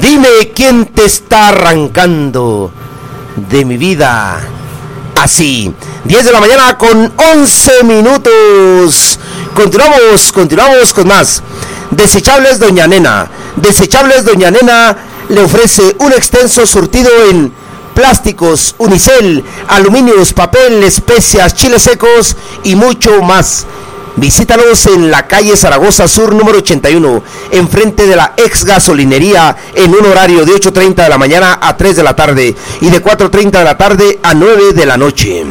Dime quién te está arrancando de mi vida. Así, 10 de la mañana con 11 minutos. Continuamos con más. Desechables Doña Nena. Desechables Doña Nena le ofrece un extenso surtido en plásticos, unicel, aluminios, papel, especias, chiles secos y mucho más. Visítalos en la calle Zaragoza Sur número 81, enfrente de la ex gasolinería, en un horario de 8:30 de la mañana a 3 de la tarde y de 4:30 de la tarde a 9 de la noche.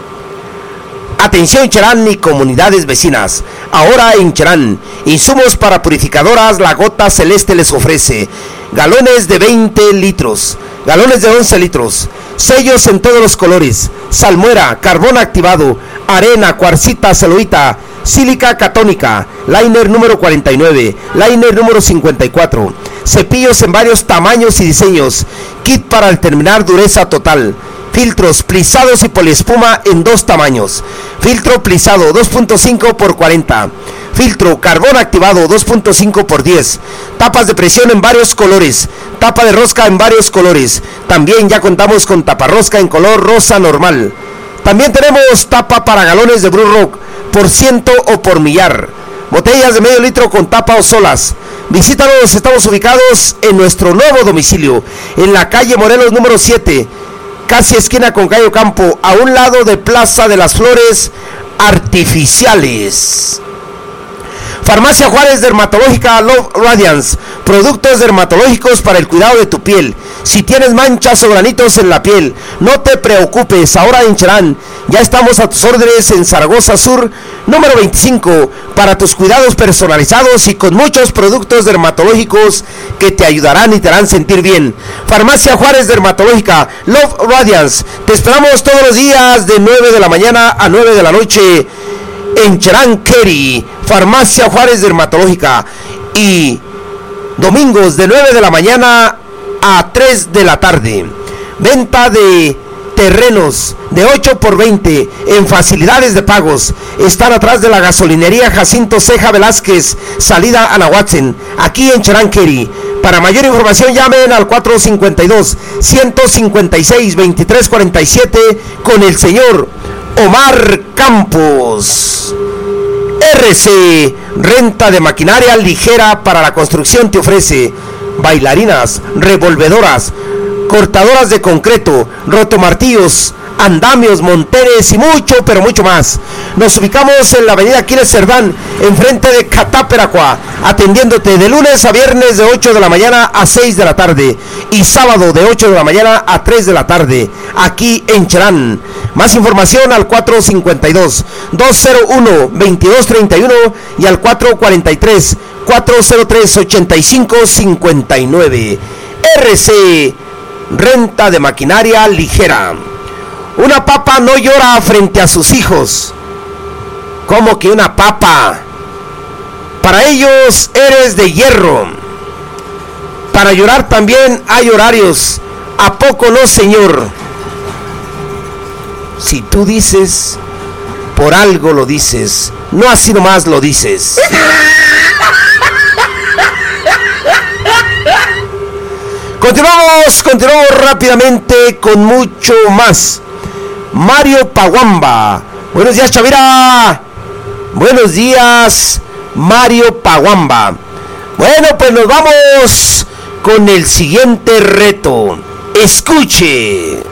Atención Cherán y comunidades vecinas. Ahora en Cherán, insumos para purificadoras, la Gota Celeste les ofrece galones de 20 litros, galones de 11 litros, sellos en todos los colores, salmuera, carbón activado, arena, cuarcita, celuita, sílica catónica, liner número 49, liner número 54, cepillos en varios tamaños y diseños, kit para determinar dureza total, filtros plisados y poliespuma en 2 tamaños, filtro plisado 2.5 por 40, filtro carbón activado 2.5 por 10, tapas de presión en varios colores, tapa de rosca en varios colores, también ya contamos con taparrosca en color rosa normal. También tenemos tapa para galones de Blue Rock por ciento o por millar, botellas de medio litro con tapa o solas. Visítanos, estamos ubicados en nuestro nuevo domicilio, en la calle Morelos número 7, casi esquina con Cayo Campo, a un lado de Plaza de las Flores Artificiales. Farmacia Juárez Dermatológica Love Radiance, productos dermatológicos para el cuidado de tu piel. Si tienes manchas o granitos en la piel, no te preocupes, ahora en Cherán ya estamos a tus órdenes en Zaragoza Sur, número 25, para tus cuidados personalizados y con muchos productos dermatológicos que te ayudarán y te harán sentir bien. Farmacia Juárez Dermatológica Love Radiance, te esperamos todos los días de 9 de la mañana a 9 de la noche en Cherán Kerry. Farmacia Juárez Dermatológica, y domingos de 9 de la mañana a 3 de la tarde. Venta de terrenos de 8 por 20 en facilidades de pagos. Están atrás de la gasolinería Jacinto Ceja Velázquez, salida a Nahuatzen, aquí en Cherán Kerry. Para mayor información llamen al 452-156-2347 con el señor Omar Campos. RC, renta de maquinaria ligera para la construcción, te ofrece bailarinas, revolvedoras, cortadoras de concreto, rotomartillos, andamios, monteres y mucho, pero mucho más. Nos ubicamos en la avenida Aquiles Cerdán, enfrente de Cataperacua, atendiéndote de lunes a viernes de 8 de la mañana a 6 de la tarde y sábado de 8 de la mañana a 3 de la tarde, aquí en Cherán. Más información al 452-201-2231 y al 443-403-8559. RC, renta de maquinaria ligera. Una papa no llora frente a sus hijos. ¿Cómo que una papa? Para ellos eres de hierro. Para llorar también hay horarios. ¿A poco no, señor? Si tú dices, por algo lo dices. No así nomás lo dices. Continuamos rápidamente con mucho más. Mario Paguamba. Buenos días, Chavira. Buenos días, Mario Paguamba. Bueno, pues nos vamos con el siguiente reto. Escuche.